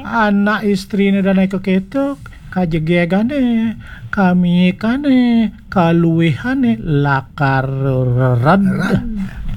anak istrine dan naik keketok kajegegane kami kane kaluwehane lakar rad